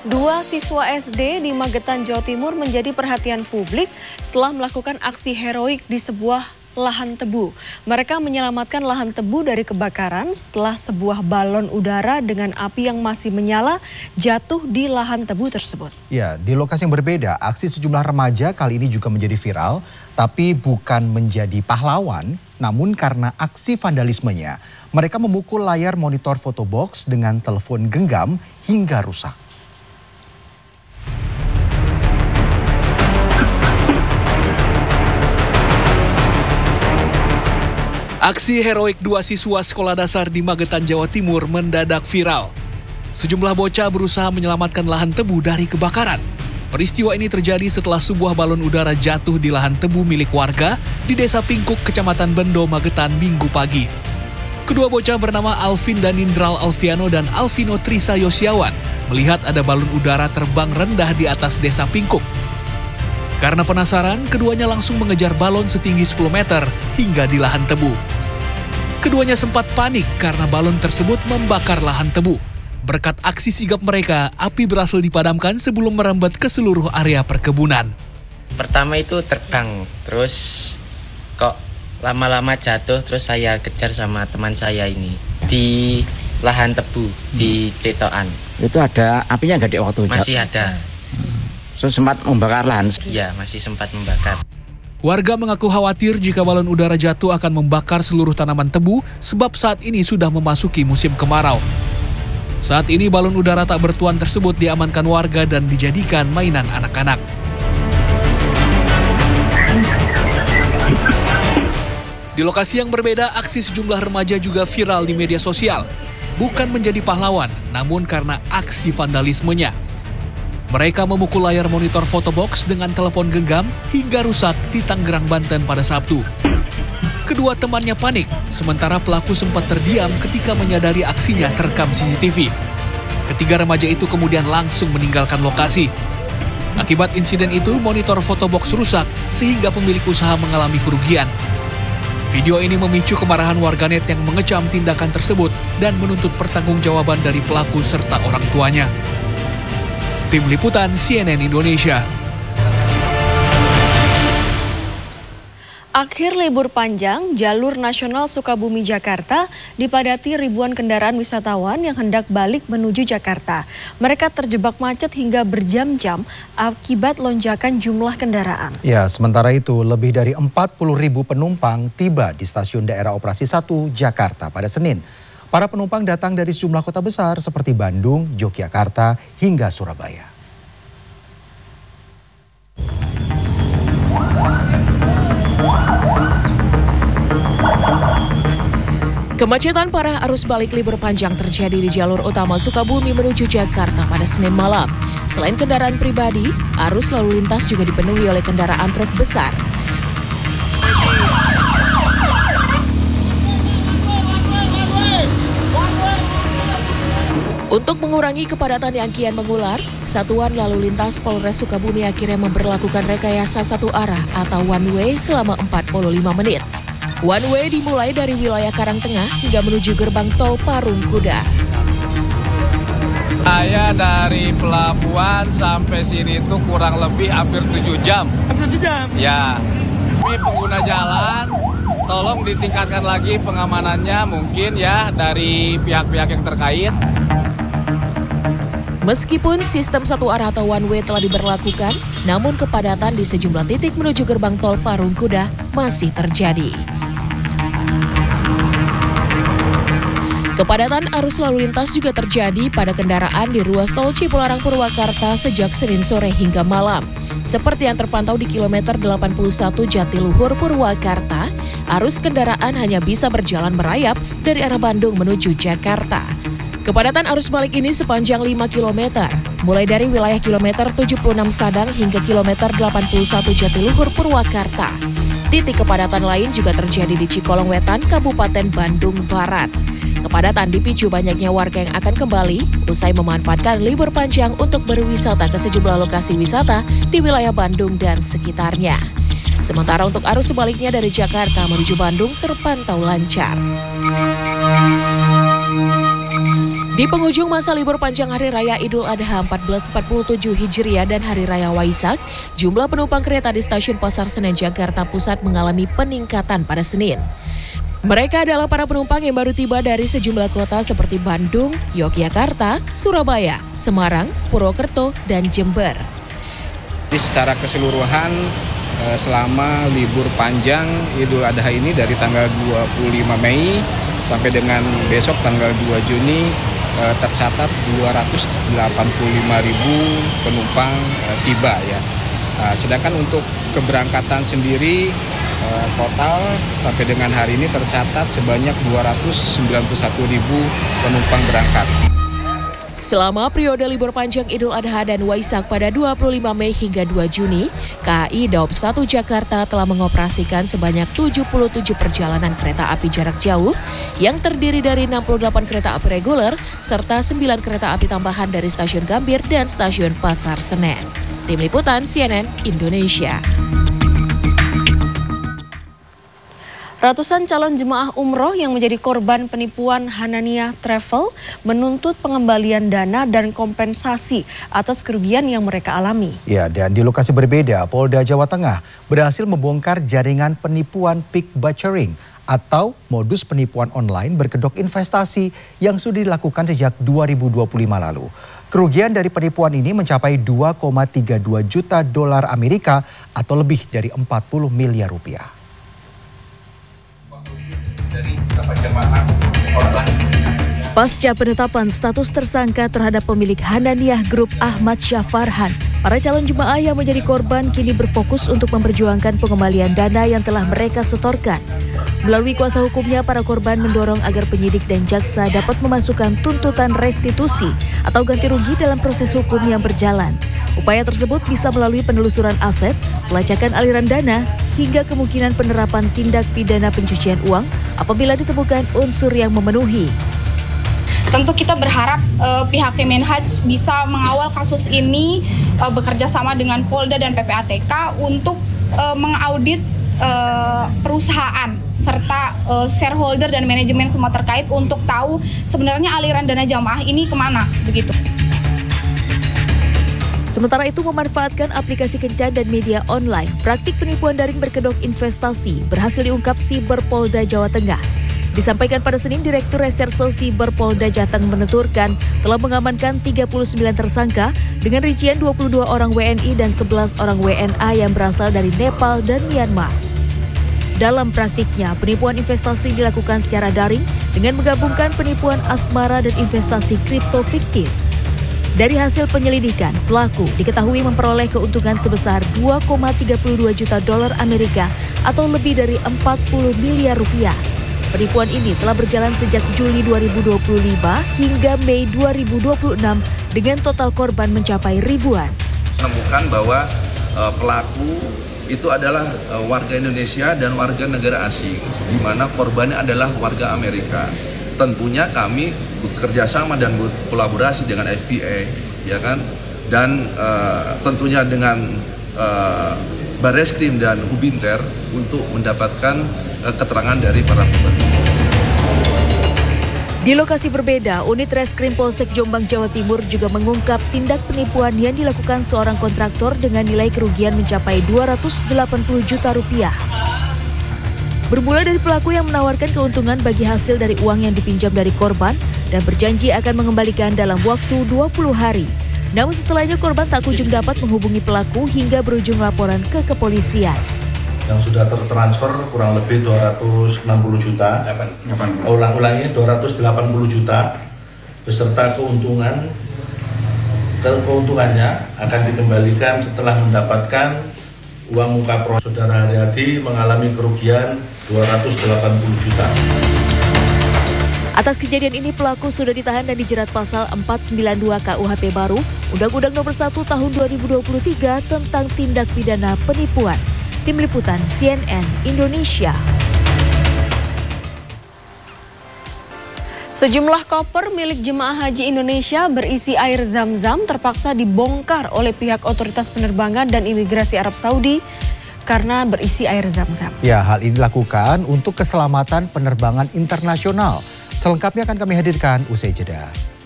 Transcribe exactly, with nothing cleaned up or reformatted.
Dua siswa S D di Magetan, Jawa Timur menjadi perhatian publik setelah melakukan aksi heroik di sebuah lahan tebu. Mereka menyelamatkan lahan tebu dari kebakaran setelah sebuah balon udara dengan api yang masih menyala jatuh di lahan tebu tersebut. Ya, di lokasi yang berbeda, aksi sejumlah remaja kali ini juga menjadi viral, tapi bukan menjadi pahlawan, namun karena aksi vandalismenya. Mereka memukul layar monitor fotobox dengan telepon genggam hingga rusak. Aksi heroik dua siswa sekolah dasar di Magetan, Jawa Timur mendadak viral. Sejumlah bocah berusaha menyelamatkan lahan tebu dari kebakaran. Peristiwa ini terjadi setelah sebuah balon udara jatuh di lahan tebu milik warga di Desa Pingkuk, Kecamatan Bendo, Magetan, Minggu pagi. Kedua bocah bernama Alvin Danindral Alfiano dan Alvino Trisa Yosiawan melihat ada balon udara terbang rendah di atas Desa Pingkuk. Karena penasaran, keduanya langsung mengejar balon setinggi sepuluh meter hingga di lahan tebu. Keduanya sempat panik karena balon tersebut membakar lahan tebu. Berkat aksi sigap mereka, api berhasil dipadamkan sebelum merambat ke seluruh area perkebunan. Pertama itu terbang, terus kok lama-lama jatuh, terus saya kejar sama teman saya ini di lahan tebu, di Cetokan. Itu ada apinya nggak di waktu? Masih ada. So, sempat membakar lahan? Iya, masih sempat membakar. Warga mengaku khawatir jika balon udara jatuh akan membakar seluruh tanaman tebu sebab saat ini sudah memasuki musim kemarau. Saat ini balon udara tak bertuan tersebut diamankan warga dan dijadikan mainan anak-anak. Di lokasi yang berbeda, aksi sejumlah remaja juga viral di media sosial. Bukan menjadi pahlawan, namun karena aksi vandalismenya. Mereka memukul layar monitor fotobox dengan telepon genggam hingga rusak di Tangerang, Banten pada Sabtu. Kedua temannya panik, sementara pelaku sempat terdiam ketika menyadari aksinya terekam C C T V. Ketiga remaja itu kemudian langsung meninggalkan lokasi. Akibat insiden itu, monitor fotobox rusak sehingga pemilik usaha mengalami kerugian. Video ini memicu kemarahan warganet yang mengecam tindakan tersebut dan menuntut pertanggungjawaban dari pelaku serta orang tuanya. Tim Liputan C N N Indonesia. Akhir libur panjang, jalur nasional Sukabumi Jakarta dipadati ribuan kendaraan wisatawan yang hendak balik menuju Jakarta. Mereka terjebak macet hingga berjam-jam akibat lonjakan jumlah kendaraan. Ya, sementara itu lebih dari empat puluh ribu penumpang tiba di stasiun daerah operasi satu Jakarta pada Senin. Para penumpang datang dari sejumlah kota besar seperti Bandung, Yogyakarta, hingga Surabaya. Kemacetan parah arus balik libur panjang terjadi di jalur utama Sukabumi menuju Jakarta pada Senin malam. Selain kendaraan pribadi, arus lalu lintas juga dipenuhi oleh kendaraan truk besar. Untuk mengurangi kepadatan yang kian mengular, Satuan Lalu Lintas Polres Sukabumi akhirnya memberlakukan rekayasa satu arah atau one way selama empat puluh lima menit. One way dimulai dari wilayah Karangtengah hingga menuju gerbang tol Parung Kuda. Saya dari pelabuhan sampai sini itu kurang lebih hampir tujuh jam. tujuh jam? Ya. Ini pengguna jalan, tolong ditingkatkan lagi pengamanannya mungkin ya dari pihak-pihak yang terkait. Meskipun sistem satu arah atau one way telah diberlakukan, namun kepadatan di sejumlah titik menuju gerbang tol Parung Kuda masih terjadi. Kepadatan arus lalu lintas juga terjadi pada kendaraan di ruas tol Cipularang Purwakarta sejak Senin sore hingga malam. Seperti yang terpantau di kilometer delapan puluh satu Jatiluhur Purwakarta, arus kendaraan hanya bisa berjalan merayap dari arah Bandung menuju Jakarta. Kepadatan arus balik ini sepanjang lima kilometer, mulai dari wilayah kilometer tujuh puluh enam Sadang hingga kilometer delapan puluh satu Jatiluhur Purwakarta. Titik kepadatan lain juga terjadi di Cikolong Wetan, Kabupaten Bandung Barat. Kepadatan dipicu banyaknya warga yang akan kembali usai memanfaatkan libur panjang untuk berwisata ke sejumlah lokasi wisata di wilayah Bandung dan sekitarnya. Sementara untuk arus sebaliknya dari Jakarta menuju Bandung terpantau lancar. Di penghujung masa libur panjang Hari Raya Idul Adha seribu empat ratus empat puluh tujuh Hijriah dan Hari Raya Waisak, jumlah penumpang kereta di stasiun Pasar Senen Jakarta Pusat mengalami peningkatan pada Senin. Mereka adalah para penumpang yang baru tiba dari sejumlah kota seperti Bandung, Yogyakarta, Surabaya, Semarang, Purwokerto, dan Jember. Jadi secara keseluruhan selama libur panjang Idul Adha ini dari tanggal dua puluh lima Mei sampai dengan besok tanggal dua Juni tercatat dua ratus delapan puluh lima ribu penumpang tiba ya. Nah, sedangkan untuk keberangkatan sendiri total sampai dengan hari ini tercatat sebanyak dua ratus sembilan puluh satu ribu penumpang berangkat. Selama periode libur panjang Idul Adha dan Waisak pada dua puluh lima Mei hingga dua Juni, K A I Daob satu Jakarta telah mengoperasikan sebanyak tujuh puluh tujuh perjalanan kereta api jarak jauh yang terdiri dari enam puluh delapan kereta api reguler serta sembilan kereta api tambahan dari Stasiun Gambir dan Stasiun Pasar Senen. Tim Liputan C N N Indonesia. Ratusan calon jemaah umroh yang menjadi korban penipuan Hanania Travel menuntut pengembalian dana dan kompensasi atas kerugian yang mereka alami. Ya, dan di lokasi berbeda, Polda Jawa Tengah berhasil membongkar jaringan penipuan pick butchering atau modus penipuan online berkedok investasi yang sudah dilakukan sejak dua ribu dua puluh lima lalu. Kerugian dari penipuan ini mencapai dua koma tiga dua juta dolar Amerika atau lebih dari empat puluh miliar rupiah. Pasca penetapan status tersangka terhadap pemilik Hananiah Group Ahmad Syafarhan, para calon jemaah yang menjadi korban kini berfokus untuk memperjuangkan pengembalian dana yang telah mereka setorkan. Melalui kuasa hukumnya, para korban mendorong agar penyidik dan jaksa dapat memasukkan tuntutan restitusi atau ganti rugi dalam proses hukum yang berjalan. Upaya tersebut bisa melalui penelusuran aset, pelacakan aliran dana, hingga kemungkinan penerapan tindak pidana pencucian uang apabila ditemukan unsur yang memenuhi. Tentu kita berharap uh, pihak Kemenhaj bisa mengawal kasus ini uh, bekerja sama dengan Polda dan P P A T K untuk uh, mengaudit uh, perusahaan serta uh, shareholder dan manajemen semua terkait untuk tahu sebenarnya aliran dana jamaah ini kemana begitu. Sementara itu, memanfaatkan aplikasi kencan dan media online, praktik penipuan daring berkedok investasi berhasil diungkap Siber Polda Jawa Tengah. Disampaikan pada Senin, Direktur Reserse Siber Polda Jateng menuturkan telah mengamankan tiga puluh sembilan tersangka dengan rincian dua puluh dua orang W N I dan sebelas orang W N A yang berasal dari Nepal dan Myanmar. Dalam praktiknya, penipuan investasi dilakukan secara daring dengan menggabungkan penipuan asmara dan investasi kripto fiktif. Dari hasil penyelidikan, pelaku diketahui memperoleh keuntungan sebesar dua koma tiga dua juta dolar Amerika atau lebih dari empat puluh miliar rupiah. Penipuan ini telah berjalan sejak Juli dua ribu dua puluh lima hingga Mei dua ribu dua puluh enam dengan total korban mencapai ribuan. Menemukan bahwa uh, pelaku itu adalah uh, warga Indonesia dan warga negara asing, di mana korbannya adalah warga Amerika. Tentunya kami bekerja sama dan berkolaborasi dengan F B I, ya kan, dan uh, tentunya dengan uh, Barreskrim dan Hubinter untuk mendapatkan uh, keterangan dari para korban. Di lokasi berbeda, unit Reskrim Polsek Jombang, Jawa Timur juga mengungkap tindak penipuan yang dilakukan seorang kontraktor dengan nilai kerugian mencapai dua ratus delapan puluh juta rupiah. Bermula dari pelaku yang menawarkan keuntungan bagi hasil dari uang yang dipinjam dari korban dan berjanji akan mengembalikan dalam waktu dua puluh hari. Namun setelahnya korban tak kunjung dapat menghubungi pelaku hingga berujung laporan ke kepolisian. Yang sudah tertransfer kurang lebih dua ratus enam puluh juta, ulang-ulangnya dua ratus delapan puluh juta, beserta keuntungan, keuntungannya akan dikembalikan setelah mendapatkan uang muka proyek. Saudara Haryadi mengalami kerugian dua ratus delapan puluh juta. Atas kejadian ini, pelaku sudah ditahan dan dijerat pasal empat sembilan dua K U H P baru, Undang-Undang Nomor satu Tahun dua ribu dua puluh tiga tentang tindak pidana penipuan. Tim Liputan C N N Indonesia. Sejumlah koper milik jemaah haji Indonesia berisi air zam-zam terpaksa dibongkar oleh pihak otoritas penerbangan dan imigrasi Arab Saudi karena berisi air zam-zam. Ya, hal ini dilakukan untuk keselamatan penerbangan internasional. Selengkapnya akan kami hadirkan usai jeda.